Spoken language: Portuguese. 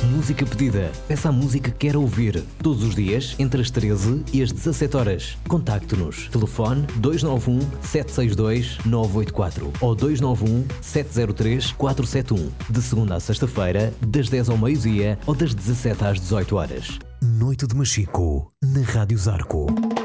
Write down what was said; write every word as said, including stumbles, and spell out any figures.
música pedida. Peça a música que quer ouvir. Todos os dias, entre as treze e as dezassete horas. Contacte-nos. Telefone dois nove um, sete seis dois, nove oito quatro ou dois nove um, sete zero três, quatro sete um. De segunda a sexta-feira, das dez ao meio-dia ou das dezassete às dezoito horas. Noite de Machico, na Rádio Zarco.